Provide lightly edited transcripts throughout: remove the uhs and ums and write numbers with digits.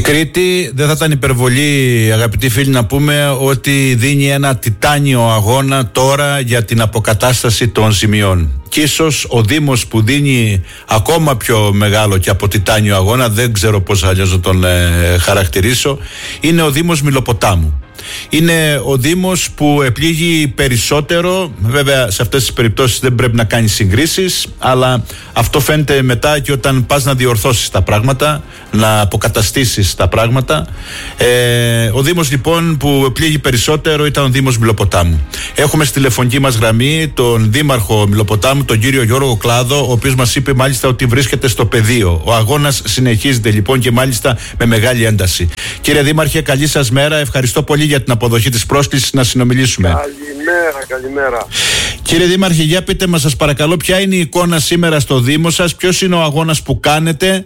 Η Κρήτη δεν θα ήταν υπερβολή, αγαπητοί φίλοι, να πούμε ότι δίνει ένα τιτάνιο αγώνα τώρα για την αποκατάσταση των ζημιών. Και ίσως ο Δήμος που δίνει ακόμα πιο μεγάλο και από τιτάνιο αγώνα, δεν ξέρω πώς αλλιώς να τον χαρακτηρίσω, είναι ο Δήμος Μιλοποτάμου. Είναι ο Δήμος που επλήγει περισσότερο. Βέβαια σε αυτές τις περιπτώσεις δεν πρέπει να κάνει συγκρίσεις, αλλά αυτό φαίνεται μετά και όταν πας να διορθώσεις τα πράγματα, να αποκαταστήσεις τα πράγματα. Ο Δήμος λοιπόν που επλήγει περισσότερο ήταν ο Δήμος Μιλοποτάμου. Έχουμε στη τηλεφωνική μας γραμμή τον Δήμαρχο Μιλοποτάμου, τον κύριο Γιώργο Κλάδο, ο οποίος μας είπε μάλιστα ότι βρίσκεται στο πεδίο. Ο αγώνας συνεχίζεται λοιπόν και μάλιστα με μεγάλη ένταση. Κύριε Δήμαρχε, καλή σας μέρα. Ευχαριστώ πολύ για την αποδοχή της πρόσκλησης να συνομιλήσουμε. Καλημέρα. Κύριε Δήμαρχε, για πείτε μας σας παρακαλώ, ποια είναι η εικόνα σήμερα στο Δήμο σας, ποιος είναι ο αγώνας που κάνετε?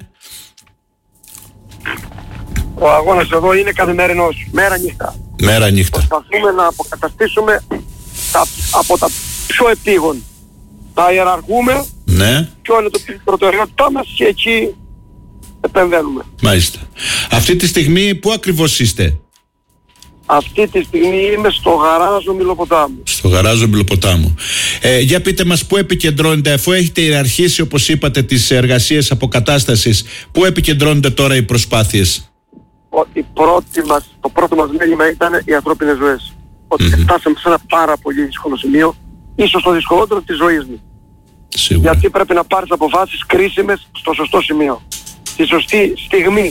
Ο αγώνας εδώ είναι καθημερινός, μέρα νύχτα. Μέρα νύχτα. Προσπαθούμε να αποκαταστήσουμε από τα πιο επίγον. Τα ιεραρχούμε, ναι. Ποιο είναι το προτεραιότητά μας και εκεί επεμβαίνουμε. Μάλιστα. Αυτή τη στιγμή πού ακριβώς είστε? Αυτή τη στιγμή είμαι στο Γαράζο Μιλοποτάμου. Στο Γαράζο Μιλοποτάμου. Για πείτε μας πού επικεντρώνεται, αφού έχετε ιεραρχήσει όπως είπατε τις εργασίες αποκατάστασης, πού επικεντρώνονται τώρα οι προσπάθειες? Το πρώτο μας μέλημα ήταν οι ανθρώπινες ζωές. Ότι φτάσαμε σε ένα πάρα πολύ δύσκολο σημείο, ίσως το δυσκολότερο της ζωής μου. Σίγουρα. Γιατί πρέπει να πάρεις αποφάσεις κρίσιμες στο σωστό σημείο, στη σωστή στιγμή.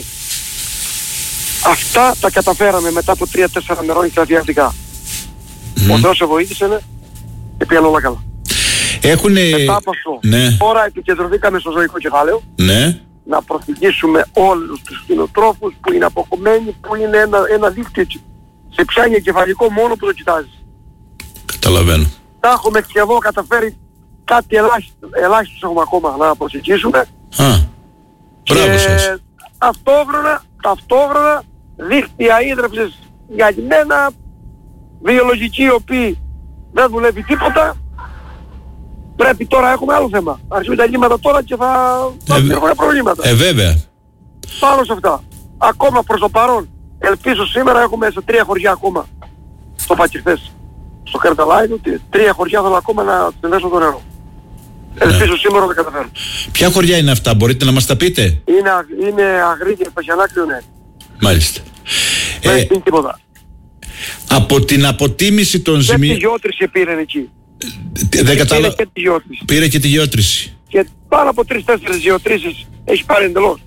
Αυτά τα καταφέραμε μετά από 3-4 μερών στρατιωτικά. Ο Θεός σε βοήθησε και πήγαν όλα καλά. Μετά από αυτό, τώρα επικεντρωθήκαμε στο ζωικό κεφάλαιο. Ναι. Να προσεγγίσουμε όλους τους κτηνοτρόφους που είναι αποκομμένοι, που είναι ένα δίκτυο. Σε πιάνει εγκεφαλικό μόνο που το κοιτάζεις. Καταλαβαίνω. Τα έχουμε σχεδόν καταφέρει, κάτι ελάχιστος έχουμε ακόμα να προσεγγίσουμε. Μπράβο σας. Ταυτόχρονα δίκτυα ίδρυψης γυαλισμένα, βιολογικοί οι οποίοι δεν δουλεύει τίποτα. Πρέπει τώρα, έχουμε άλλο θέμα. Αρχίζουν τα λύματα τώρα και θα έχουμε προβλήματα. Βέβαια. Πάνω σε αυτά. Ακόμα προς το παρόν, ελπίζω σήμερα έχουμε σε 3 χωριά ακόμα. Στο Πακυρθές, στο Καρταλάιδο, 3 χωριά θέλω ακόμα να συνδέσω το νερό. Ελπίζω σήμερα να καταφέρω. Ποια χωριά είναι αυτά, μπορείτε να μας τα πείτε? Είναι Αγρίδια, Παχιανάκλειο, ναι. Μάλιστα. Δεν είναι τίποτα. Από την αποτίμηση των ζημιών... Και τη γεώτρηση πήρε εκεί. Δεν κατάλαβα. Πήρε και τη γεώτρηση. Πήρε και τη γεώτρηση. Και πάνω από 3-4 γεωτρήσεις έχει πάρει εντελώς.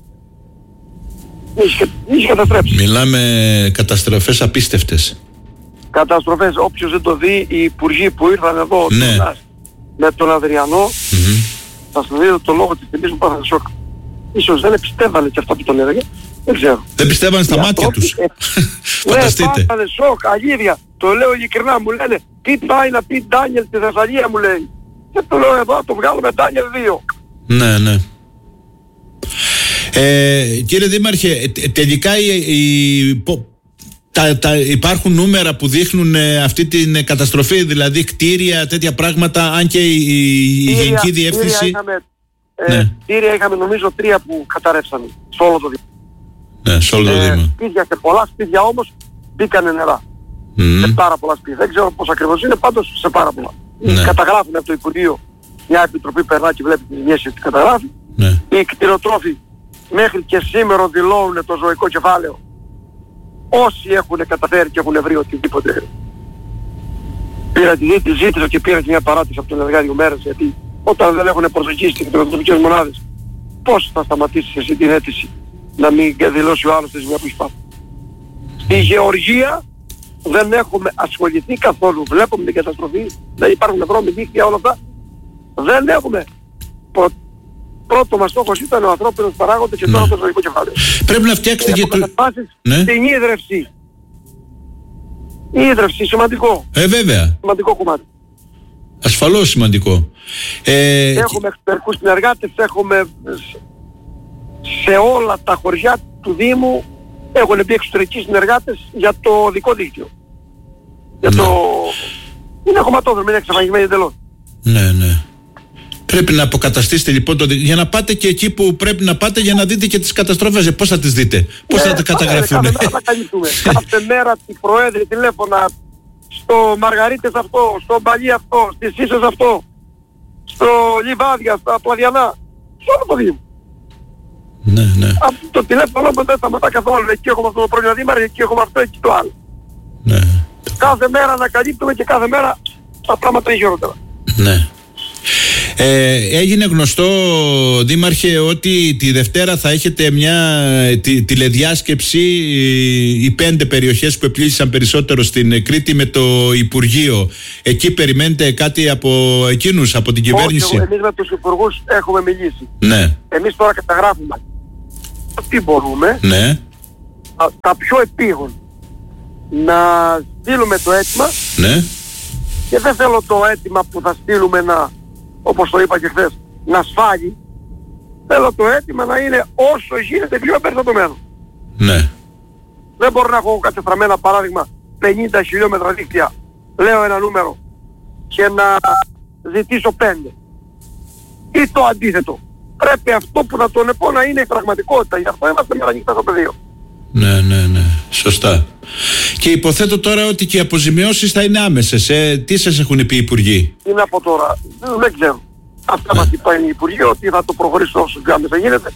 Έχει καταστρέψει. Μιλάμε καταστροφές απίστευτες. Καταστροφές, όποιος δεν το δει, οι υπουργοί που ήρθαν εδώ με τον Αδριανό, θα σας δείτε το λόγο της τιμής μου πάθανε σοκ. Ίσως δεν πιστεύανε και αυτά που τον έλεγε. Δεν ξέρω. Δεν πιστεύανε στα μάτια τους. Φανταστείτε. Ναι, πάθανε σοκ, αλήθεια. Το λέω ειλικρινά, μου λένε τι πάει να πει Ντάνιελ στη Θεσσαλία, μου λέει. Και το λέω εδώ, το βγάλουμε Ντάνιελ 2. Ναι. Κύριε Δήμαρχε, τελικά υπάρχουν νούμερα που δείχνουν αυτή την καταστροφή, δηλαδή κτίρια, τέτοια πράγματα, αν και η Γενική Διεύθυνση... Κτίρια είχαμε νομίζω 3 που καταρρεύσανε σε όλο το Δήμο. Ναι, σε όλο το Δήμο. Σπίτια, σε πολλά σπίτια όμως μπήκανε νερά. Σε πάρα πολλά σπίτια. Δεν ξέρω πώς ακριβώς είναι, πάντως σε πάρα πολλά. Καταγράφουν από το Υπουργείο, μια επιτροπή περνά και βλέπει τις ζημιές και καταγράφει. Οι κτηνοτρόφοι μέχρι και σήμερα δηλώνουν το ζωικό κεφάλαιο. Όσοι έχουν καταφέρει και έχουν βρει οτιδήποτε. Ζήτησα και πήρα και μια παράτηση από τον εργάτη 2 μέρες, γιατί όταν δεν έχουν προσεγγίσει τις κτηνοτροφικές μονάδες, πώς θα σταματήσεις εσύ την αίτηση να μην δηλώσει ο άλλος τη ζημιά που έχει πάθει? Στη Γεωργία δεν έχουμε ασχοληθεί καθόλου. Βλέπουμε την καταστροφή, δεν υπάρχουν δρόμοι, δίκτυα, όλα αυτά. Δεν έχουμε. Πρώτο μας στόχος ήταν ο ανθρώπινος παράγοντας και τώρα το ζωικό κεφάλαιο. Πρέπει να φτιάξετε και το... Στην ίδρυυση. Η ίδρυυση, σημαντικό. Βέβαια. Σημαντικό κομμάτι. Ασφαλώς σημαντικό. Έχουμε εξωτερικούς συνεργάτες, έχουμε σε όλα τα χωριά του Δήμου έχουν μπει εξωτερικοί συνεργάτες για το δικό δίκτυο. Για το... Είναι χωματόδρομο, είναι εξαφανισμένοι εντελώς. Ναι. Πρέπει να αποκαταστήσετε λοιπόν για να πάτε και εκεί που πρέπει να πάτε για να δείτε και τις καταστροφές. Πώς θα τις δείτε, πώς θα τα καταγραφούν. Κάθε μέρα θα καλύπτουμε. Κάθε μέρα τη Προέδρε τηλέφωνα στο Μαργαρίτες αυτό, στο Μπαλί αυτό, στις Ίσες αυτό, στο Λιβάδια, στα Πλαδιανά, σε όλο το Δήμο. Ναι. Αυτό το τηλέφωνο μου δεν σταματά καθόλου. Εκεί έχουμε αυτό το πρόβλημα δήμαρχο, εκεί έχουμε αυτό, εκεί το άλλο. Ναι. Κάθε μέρα ανακαλύπτουμε και κάθε μέρα τα πράγματα είναι χειρότερα. Ναι. Έγινε γνωστό, Δήμαρχε, ότι τη Δευτέρα θα έχετε μια τηλεδιάσκεψη, οι 5 περιοχές που επλήγησαν περισσότερο στην Κρήτη, με το Υπουργείο. Εκεί περιμένετε κάτι από εκείνους, από την κυβέρνηση? Όχι, εμείς με τους υπουργούς έχουμε μιλήσει. Ναι. Εμείς τώρα καταγράφουμε τι μπορούμε, ναι, τα πιο επίγον, να στείλουμε το αίτημα. Ναι. Και δεν θέλω το αίτημα που θα στείλουμε να, όπως το είπα και χθες, να σφάγει. Θέλω το αίτημα να είναι όσο γίνεται πιο εμπεριστατωμένο. Ναι. Δεν μπορώ να έχω κατεστραμμένα, παράδειγμα, 50 χιλιόμετρα δίκτυα, λέω ένα νούμερο, και να ζητήσω 5. Ή το αντίθετο. Πρέπει αυτό που θα τον πω να είναι η πραγματικότητα. Γι' αυτό είμαστε με ανοιχτά στο πεδίο. Ναι. Σωστά. Και υποθέτω τώρα ότι και οι αποζημιώσεις θα είναι άμεσες. Τι σας έχουν πει οι υπουργοί? Είναι από τώρα. Δεν ξέρω. Αυτά μας είπαν οι υπουργοί, ότι θα το προχωρήσουν όσο πιο άμεσα γίνεται.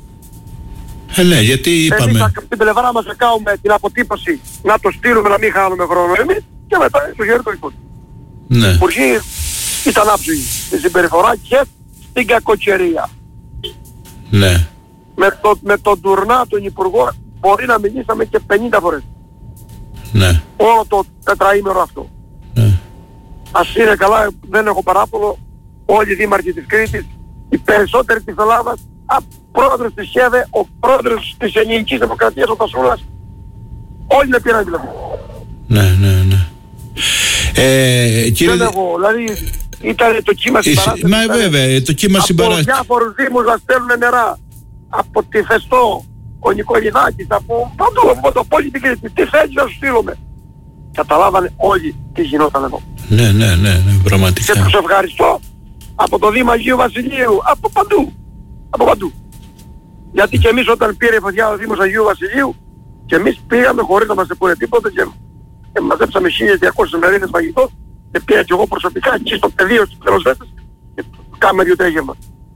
Ναι, γιατί είπαμε. Εμείς από την πλευρά μας θα κάνουμε την αποτύπωση, να το στείλουμε, να μην χάνουμε χρόνο εμείς, και μετά στο χέρι το υπόλοιπο. Ναι. Οι υπουργοί ήταν άψογοι στη συμπεριφορά και στην κακοκαιρία. Ναι. Με τον Τουρνά, τον υπουργό, μπορεί να μιλήσαμε και 50 φορές. Ναι. Όλο το τετραήμερο αυτό. Ναι. Ας είναι καλά, δεν έχω παράπονο. Όλοι οι δήμαρχοι της Κρήτης, οι περισσότεροι της Ελλάδας, ο πρόεδρος της ΧΕΔΕ, ο πρόεδρος της Ελληνικής Δημοκρατίας, ο Τασούλας, όλοι με πήραν δηλαδή. Ναι. Κύριε... Δεν έχω, δηλαδή ήταν το κύμα συμπαράστασης. Μα βέβαια, το κύμα συμπαράστασης. Από διάφορους δήμους να στέλνουν νερά. Από τη Φεστό, ο Νικολιδάκης, από παντού, το πόλη την Κρήτη. Τι θέλεις να σου στείλουμε? Καταλάβανε όλοι τι γινόταν εδώ. Ναι, πραγματικά. Και τους ευχαριστώ από το Δήμο Αγίου Βασιλείου, από παντού. Γιατί και εμείς όταν πήρε η φωτιά ο Δήμος Αγίου Βασιλείου, και εμείς πήγαμε χωρίς να μας πούνε τίποτα και μαζέψαμε 1.200 μερίδες φαγητό, και πήγα και εγώ προσωπικά εκεί στο πεδίο στους πυροσβέστες και κάνουμε 2 τρέγευμα.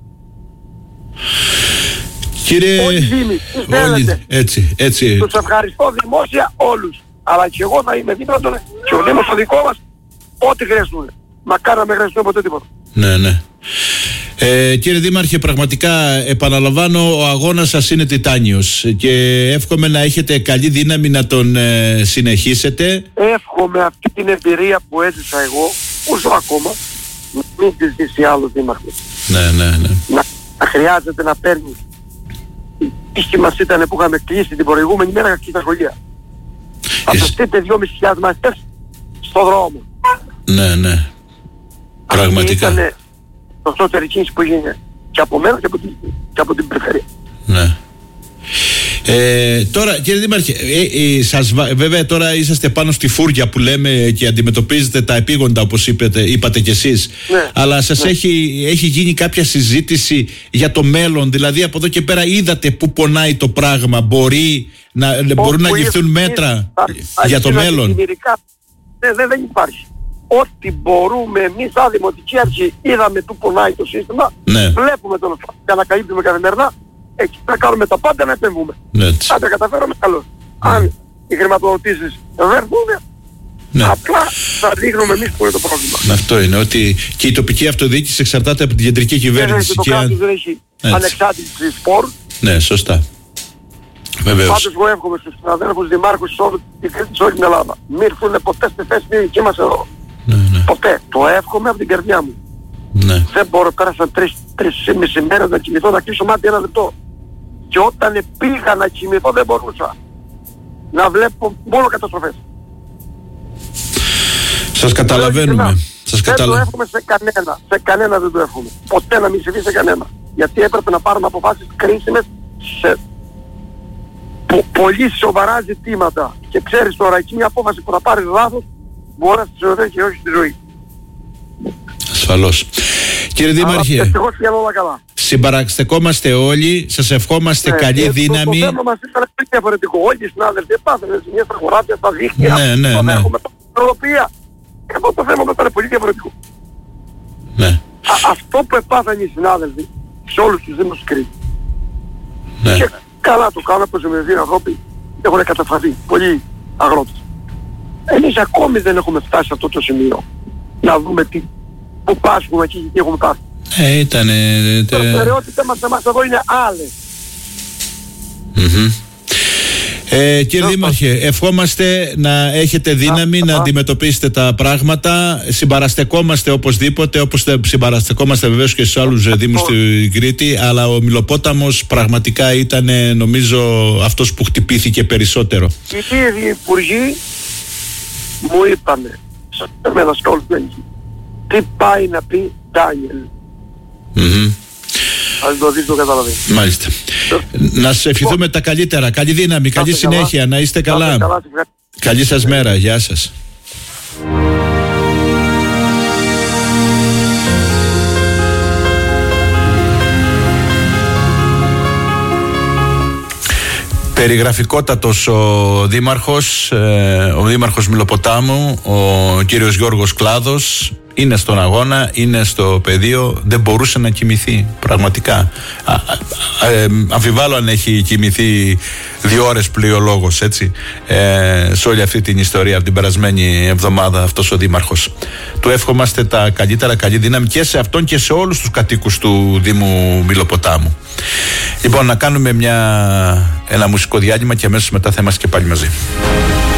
Κύριε... Όλοι οι Δήμοι, τι θέλετε. Έτσι. Τους ευχαριστώ δημόσια όλους. Αλλά και εγώ θα είμαι δίπλα τους και ο Δήμος ο δικό μας, ό,τι χρειαστούν. Μακάρι να μην χρειαστούν ποτέ τίποτα. Ναι. Κύριε Δήμαρχε, πραγματικά επαναλαμβάνω, ο αγώνας σας είναι τιτάνιος και εύχομαι να έχετε καλή δύναμη να τον συνεχίσετε. Εύχομαι αυτή την εμπειρία που έζησα εγώ, που ζω ακόμα, μην τη ζήσει άλλος δήμαρχος. Ναι. Να χρειάζεται να παίρνει. Η τύχη μας ήταν που είχαμε κλείσει την προηγούμενη μέρα και στα σχολεία. Φανταστείτε 2.500 μαθητές στο δρόμο. Ναι. Πραγματικά. Αυτή ήταν το σώτερη κίνηση που έγινε και από μένα και από την περιφέρεια. Ναι. Τώρα κύριε Δήμαρχε, βέβαια τώρα είσαστε πάνω στη φούρια που λέμε και αντιμετωπίζετε τα επίγοντα, όπως είπατε κι εσείς. Ναι, αλλά σας έχει γίνει κάποια συζήτηση για το μέλλον? Δηλαδή από εδώ και πέρα είδατε που πονάει το πράγμα? Μπορούν να ληφθούν μέτρα για το μέλλον? Δεν υπάρχει. Ό,τι μπορούμε εμείς σαν Δημοτική Αρχή, είδαμε που πονάει το σύστημα, βλέπουμε τον φάκο και ανακαλύπτουμε καθημερινά, εκεί θα κάνουμε τα πάντα να επεμβούμε. Αν τα καταφέρουμε, καλώς. Αν οι χρηματοδοτήσεις δεν έρθουν, απλά θα δείχνουμε εμείς που είναι το πρόβλημα. Αυτό είναι, ότι και η τοπική αυτοδιοίκηση εξαρτάται από την κεντρική κυβέρνηση. Το κράτος δεν έχει ανεξάρτητη σπορ. Ναι, σωστά. Βεβαίως. Πάντως εγώ εύχομαι στους συναδέλφους δημάρχους σε όλη την Ελλάδα. Μην έρθουν ποτέ στη θέση δική μας εδώ. Ναι. Ποτέ. Το εύχομαι από την καρδιά μου. Ναι. Δεν μπορώ, πέρασαν 3,5 μέρες να κοιμηθώ, να κλείσω μάτι 1 λεπτό. Και όταν πήγα να κοιμηθώ δεν μπορούσα. Να βλέπω μόνο καταστροφές. Σας καταλαβαίνουμε. Δεν το εύχομαι σε κανένα δεν το εύχομαι. Ποτέ να μην συμβεί σε κανένα. Γιατί έπρεπε να πάρουμε αποφάσεις κρίσιμες σε πολύ σοβαρά ζητήματα. Και ξέρεις τώρα, εκεί μια απόφαση που θα πάρεις λάθος μπορεί να στη ζωή και όχι στη ζωή. Ασφαλώς. Κύριε Δήμαρχε, ευτυχώς πήγαν όλα καλά. συμπαραστεκόμαστε όλοι, σας ευχόμαστε καλή δύναμη. Το θέμα μας ήταν πολύ διαφορετικό. Όλοι οι συνάδελφοι πάθανε μια στα χωράφια, στα δίχτυα. Ναι. Έχουμε τα εγώ το θέμα μας ήταν πολύ διαφορετικό. Ναι. Αυτό που επάθανε οι συνάδελφοι σε όλους τους Δήμους της Κρήτης. Ναι. Και καλά το κάνουν, πως οι δύο ανθρώποι έχουν καταφαθεί, πολλοί αγρότες. Εμείς ακόμη δεν έχουμε φτάσει σε αυτό το σημείο. Να δούμε που πάσχουμε και τι έχουμε πάθει. Ήτανε... Η προτεραιότητα μας εδώ είναι άλλες. Κύριε Δήμαρχε, ευχόμαστε να έχετε δύναμη να αντιμετωπίσετε τα πράγματα. Συμπαραστεκόμαστε οπωσδήποτε, όπως συμπαραστεκόμαστε βεβαίως και στους άλλους δήμους στην Κρήτη, αλλά ο Μυλοπόταμος πραγματικά ήταν, νομίζω, αυτός που χτυπήθηκε περισσότερο. Οι ίδιοι υπουργοί μου είπανε, με ένα σκόλ τι πάει να πει Ντάνιελ. Αν το δεις το καταλαβαίνει. Μάλιστα. Να σας ευχηθούμε τα καλύτερα. Καλή δύναμη, καλή συνέχεια. Να είστε καλά. Καλή σας μέρα. Γεια σας. Περιγραφικότατος ο Δήμαρχος Μυλοποτάμου, ο κύριος Γιώργος Κλάδος. Είναι στον αγώνα, είναι στο πεδίο, δεν μπορούσε να κοιμηθεί πραγματικά. Αμφιβάλλω αν έχει κοιμηθεί 2 ώρες πλοιολόγος, έτσι, σε όλη αυτή την ιστορία από την περασμένη εβδομάδα αυτός ο Δήμαρχος. Του εύχομαστε τα καλύτερα, καλή δύναμη και σε αυτόν και σε όλους τους κατοίκους του Δήμου Μυλοποτάμου. Λοιπόν, να κάνουμε ένα μουσικό διάλειμμα και αμέσως μετά θα είμαστε και πάλι μαζί.